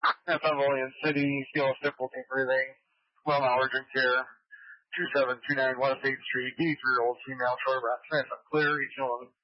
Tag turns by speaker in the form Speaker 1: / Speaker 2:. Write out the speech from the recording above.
Speaker 1: Pennsylvania City, Steel Difficulty Breathing, Well Allergen Care, 2729 West 8th Street, 83-year-old female, short breath, sniff, clear, each